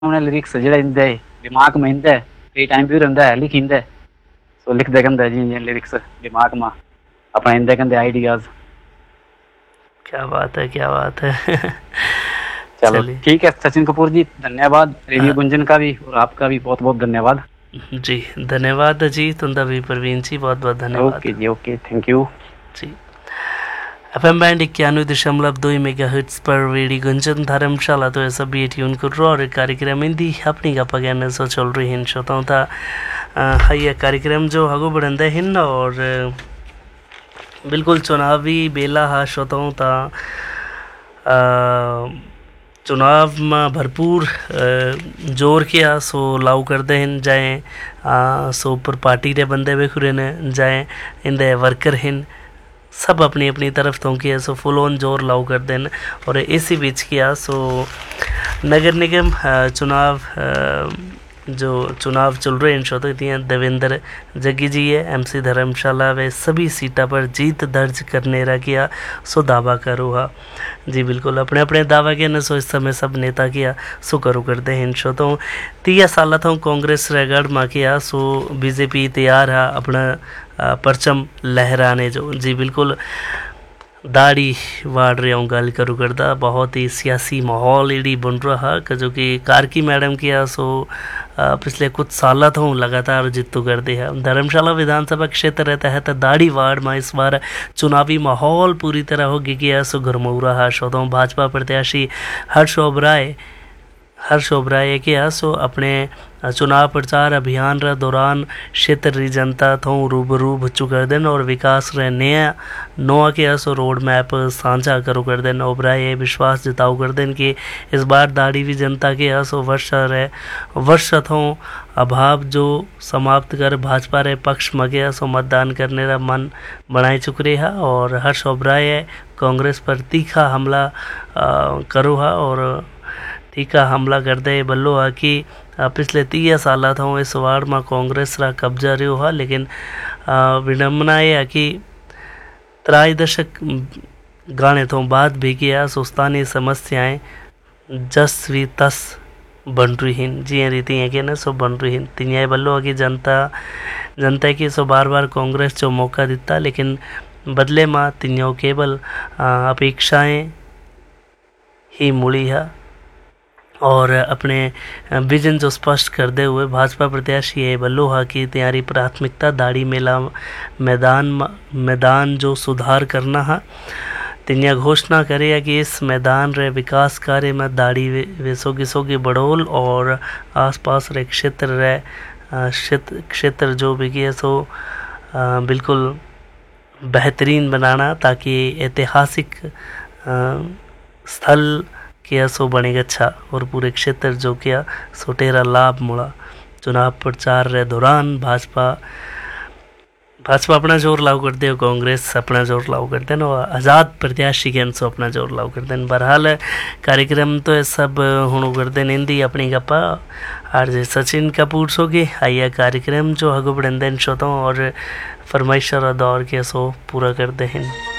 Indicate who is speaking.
Speaker 1: उन्हें लिरिक्स जेह्ड़ा इंदे दिमाग में इंदे कई टाइम भी रहिंदा है लिखी इंदे सो लिखदे कंदे जी लिरिक्स दिमाग में अपने इंदे कंदे आइडियाज।
Speaker 2: क्या बात है, क्या बात है।
Speaker 1: चलो
Speaker 2: चलिए
Speaker 1: ठीक है सचिन कपूर जी, धन्यवाद रेडियो गुंजन का भी और आपका भी बहुत बहुत धन्यवाद।
Speaker 2: जी धन्यवाद जी, तुंदा भी प्रवीण जी बहुत बहुत धन्यवाद।
Speaker 1: Okay ji, okay, thank you
Speaker 2: ji. FM band 91.2 megahertz पर रेडियो गुंजन धर्मशाला तो ऐसा भी ट्यून कर रहा और कार्यक्रम हिंदी अपनी गप्पा कहने से चल रही हैं श्रोताओं था। ये कार्यक्रम जो हगो बढ़ंदे हिन और बिल्कुल चुनावी बेला हा श्रोताओं था। चुनाव में भरपूर जोर किया सो लाऊ करते हैं जाए सो ऊपर पार्टी रे बंदे भी खुरे ने जाए इंदे वर्कर हैं सब अपनी अपनी तरफ तो किया सो फुल ऑन जोर लाऊ कर देन। और इसी बीच किया सो नगर निगम चुनाव जो चुनाव चल रहे हैं शोत देवेंद्र जग्गी जी है MC धर्मशाला वे सभी सीटा पर जीत दर्ज करने रहा किया सो दावा करो हा जी बिल्कुल अपने अपने दावा के न सो इस समय सब नेता किया सो करो करते हैं शो तो 30 साल था कांग्रेस रेगढ़ में किया सो BJP तैयार है अपना परचम लहराने जो जी बिल्कुल दाढ़ी वाड़ रहा हूँ गल करूँ करता बहुत ही सियासी माहौल एडी बन रहा है जो कि कार्की मैडम किया सो पिछले कुछ साल तो लगातार जितू करते हैं धर्मशाला विधानसभा क्षेत्र रहता है तो दाढ़ी वार्ड में इस बार चुनावी माहौल पूरी तरह हो गया सो गरमऊ रहा शोधों भाजपा प्रत्याशी हर्ष ओबराय किया सो अपने चुनाव प्रचार अभियान रे दौरान क्षेत्र री जनता थो रूबरू बच्चू कर देन और विकास रे नोआ किया सो रोड मैप साझा करो कर देन। ओबराय विश्वास जताओ कर देन कि इस बार दाड़ी भी जनता के सो वर्ष थो अभाव जो समाप्त कर भाजपा रे पक्ष में गया सो मतदान करने का मन बनाए चुक रहा और हर्ष ओबराय कांग्रेस पर तीखा हमला करो हा और तीखा हमला कर दे बल्लो हा कि पिछले 30 साल था इस वार्ड में कांग्रेस रा कब्जा रहो हा लेकिन विडम्बना है कि 3 दशक गाने तो बाद भी किया सुस्तानी समस्याएं जस भी तस बन रही हैं जी रीति है कि ना सो बन रही हैं तिनिया बल्लो कि जनता की सो बार बार कांग्रेस जो मौका दिता लेकिन बदले में तिनियों केवल अपेक्षाएं ही मुड़ी है और अपने विजन जो स्पष्ट करते हुए भाजपा प्रत्याशी है बल्लोहा की तैयारी प्राथमिकता दाड़ी मेला मैदान जो सुधार करना है तिनिया घोषणा करे कि इस मैदान रे विकास कार्य में दाड़ी वेसोगी बड़ोल और आसपास रे क्षेत्र जो भी है सो बिल्कुल बेहतरीन बनाना ताकि ऐतिहासिक स्थल किया सो बनेगा अच्छा और पूरे क्षेत्र जो किया सो टेरा लाभ मुड़ा। चुनाव प्रचार रे दौरान भाजपा अपना जोर लागू करते हो कांग्रेस अपना जोर लागू करते हैं और आज़ाद प्रत्याशी के सो अपना जोर लागू करते हैं। बहरहाल कार्यक्रम तो ये सब हुणु करते हिंदी अपनी गप्पा RJ सचिन कपूर सो के आइया कार्यक्रम जो हगो बढ़ंदन शोतों और फरमाइशर दौर के सो पूरा करते हैं।